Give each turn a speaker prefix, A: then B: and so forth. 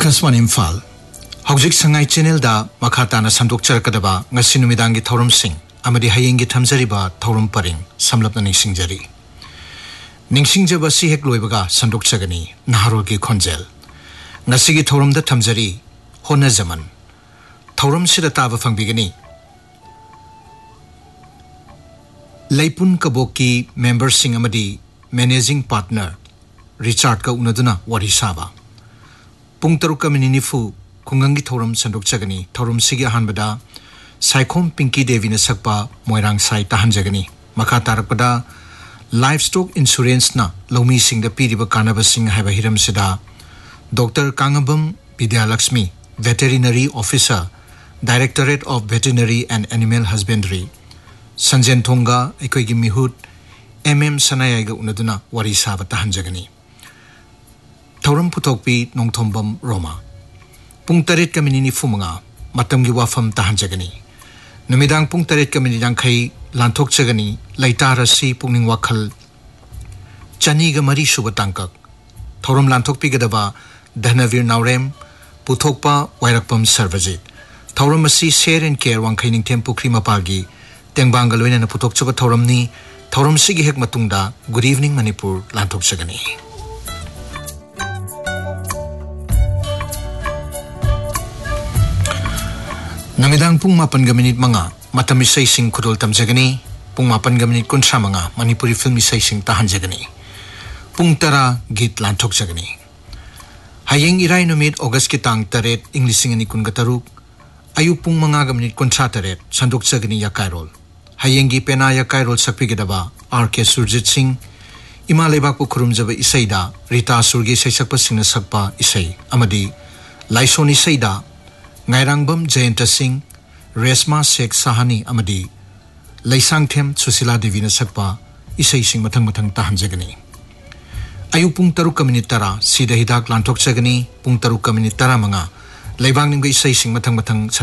A: Akashvani Imphal हौजिक Sangai channel दा मखाताना संदोकचरकदबा ngasi numidangi thauram sing amadi hayengi thamjariba thauram paring samlapna ningsingjari ningsingjaba si hek loibaga sandokchagani naharolgi khonjel ngasi gi thauram da thamjari hona zaman thauram sida taba fangbigani Laipun Kaboki member sing amadi managing partner Richard ka unaduna wari saba Pung taruka mininifu kungangi thoram sandok chagani thoram sigi hanbada Saikhom Pinky Devi na sakpa moirang sai tahan jagani makha tarakpada livestock insurance na lomi sing da piriba kanaba sing haiba hiram sida Dr. Kangabam Vidyalakshmi veterinary officer Directorate of Veterinary and Animal Husbandry Sanjen Thonga ekoigi mihut MM Sanayaiga unaduna wari saba tahan jagani Thauram Putokpi Nongthombam Roma Pung tarit ka minini fumanga matamgi wafam tahan jagani Numidang pung tarit ka minidang kay lantok jagani laitara si pungning wakal Chani ga mari suba tangkak Thauram lantok pi gadaba Dhanavir Naurem Putokpa Wairakpam Sarvajit Thauram asi share and care wang kay ning tempo krimapagi Tengbanga loina na putok chaba thauram ni Thauram sigi hek matungda Good evening Manipur lantok jagani Namidang pung mapan gaminit mga matamisay sing kudol tamjagani pung mapan gaminit kunsa mga Manipuri film isay sing tahan jagani pung tara git lantok jagani hayeng iray numit August kitang taret Englising ani kun gataruk ayu pung mga gaminit kunsa taret sandok jagani yakairol hayeng gi pena yakairol sakpigidaba RK Surjit Singh imalebak pu khurumjaba isayda Rita Surgi saysakpa singna sakpa isay amadi Laison isayda Ngairangbam Jayanta Singh, Resma Sheikh Sahani Amadi, Laisang Them Susila Devi na sakpa, isay sing matang-matang tahan jagani. Ayu pung taruk kaminit tara, sida hidak lantok jagani, pung taruk kaminit tara mga, laibang ninggo isay sing matang-matang